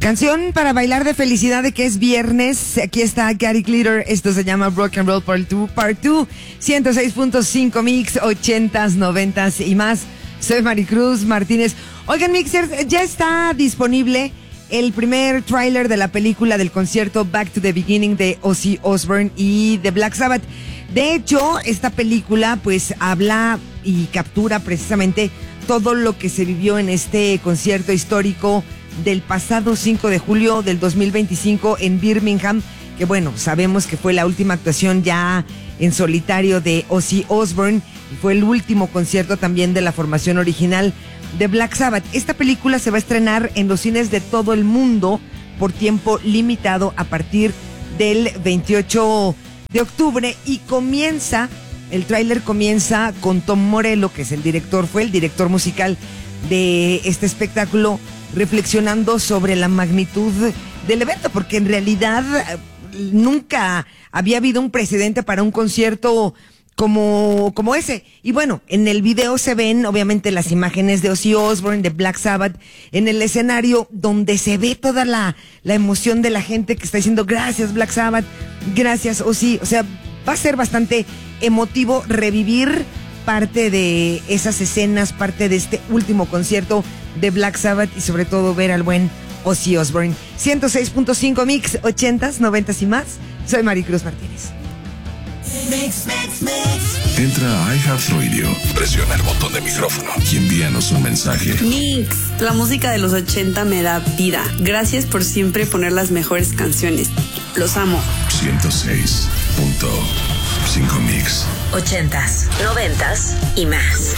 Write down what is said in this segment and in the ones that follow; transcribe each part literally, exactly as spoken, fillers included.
Canción para bailar de felicidad de que es viernes. Aquí está Gary Glitter. Esto se llama Rock and Roll Part dos. Part dos, ciento seis punto cinco Mix, ochentas, noventas y más. Soy Maricruz Martínez. Oigan, Mixers, ya está disponible el primer tráiler de la película del concierto Back to the Beginning de Ozzy Osbourne y de Black Sabbath. De hecho, esta película pues habla y captura precisamente todo lo que se vivió en este concierto histórico del pasado cinco de julio del dos mil veinticinco en Birmingham, que bueno, sabemos que fue la última actuación ya en solitario de Ozzy Osbourne y fue el último concierto también de la formación original de Black Sabbath. Esta película se va a estrenar en los cines de todo el mundo por tiempo limitado a partir del veintiocho de octubre y comienza, el tráiler comienza con Tom Morello, que es el director, fue el director musical de este espectáculo, reflexionando sobre la magnitud del evento, porque en realidad nunca había habido un precedente para un concierto como, como ese. Y bueno, en el video se ven obviamente las imágenes de Ozzy Osbourne, de Black Sabbath, en el escenario donde se ve toda la, la emoción de la gente que está diciendo gracias Black Sabbath, gracias Ozzy. O sea, va a ser bastante emotivo revivir parte de esas escenas, parte de este último concierto de Black Sabbath y sobre todo ver al buen Ozzy Osbourne. ciento seis punto cinco Mix, ochentas, noventas y más. Soy Maricruz Martínez. Mix, mix, mix. Entra a iHeartRadio, presiona el botón de micrófono y envíanos un mensaje. Mix, la música de los ochenta me da vida. Gracias por siempre poner las mejores canciones. Los amo. ciento seis punto cinco Mix. Ochentas, noventas y más.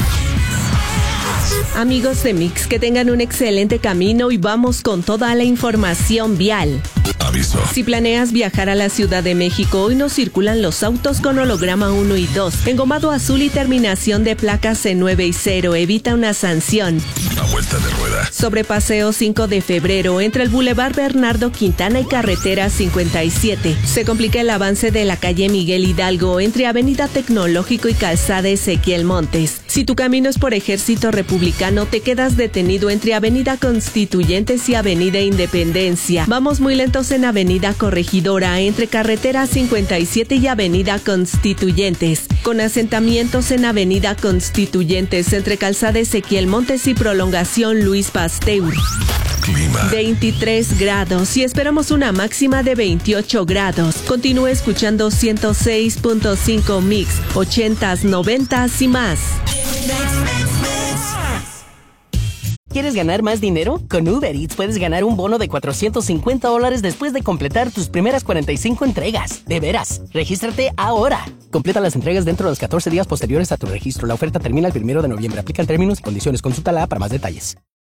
Amigos de Mix, que tengan un excelente camino y vamos con toda la información vial. Aviso. Si planeas viajar a la Ciudad de México, hoy no circulan los autos con holograma uno y dos. Engomado azul y terminación de placas C nueve y cero. Evita una sanción. Una vuelta de rueda. Sobre Paseo cinco de febrero, entre el Boulevard Bernardo Quintana y Carretera cincuenta y siete. Se complica el avance de la calle Miguel Hidalgo, entre Avenida Tecnológico y Calzada Ezequiel Montes. Si tu camino es por Ejército Republicano, te quedas detenido entre Avenida Constituyentes y Avenida Independencia. Vamos muy lentos en Avenida Corregidora, entre Carretera cincuenta y siete y Avenida Constituyentes. Con asentamientos en Avenida Constituyentes, entre Calzada Ezequiel Montes y Prolongación Luis Pasteur. Clima. veintitrés grados y esperamos una máxima de veintiocho grados. Continúe escuchando ciento seis punto cinco Mix, ochentas, noventas y más. ¿Quieres ganar más dinero? Con Uber Eats puedes ganar un bono de cuatrocientos cincuenta dólares después de completar tus primeras cuarenta y cinco entregas. De veras, regístrate ahora. Completa las entregas dentro de los catorce días posteriores a tu registro. La oferta termina el primero de noviembre. Aplican términos y condiciones. Consúltala para más detalles.